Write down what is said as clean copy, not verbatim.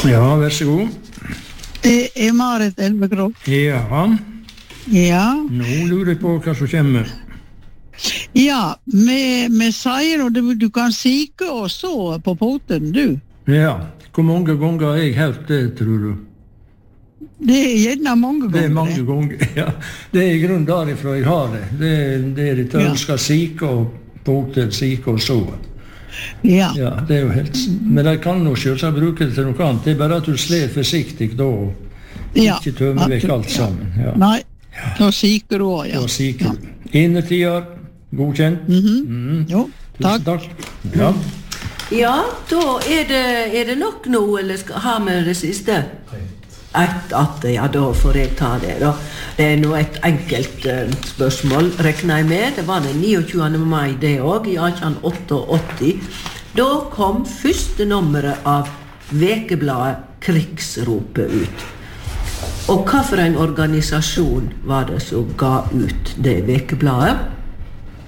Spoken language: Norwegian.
Ja, vær så god. Marit Elvekrog. Ja, Ja. nå lurer jeg på hva som kommer. Ja, vi sier at du kan sike og så på poten, du. Ja, hvor mange ganger har jeg hørt det, tror du? Det gjerne mange ganger. Det mange ganger, ja. Det i grunnen derifra jeg har det. Det litt ønsker sike og poten, sike og så. Ja. Ja, det jo helt... Men de kan jo selvsagt bruke det til noe annet. Det bare at du sler forsiktig da, og ikke tømmer vekk alt sammen. Ja. Nei, da siker du også, ja. Da siker du. Innertider, godkjent. Jo, Tusen takk. Ja. Ja, da er det nok nå, eller har vi det siste? Ja, da får jeg ta det da. Det er nå et enkelt spørsmål, regner jeg med. Det var den 29. mai det også, i 1888. Da kom første nummeret av vekebladet Krigsropet ut. Og hva for en organisasjon var det som ga ut det vekebladet?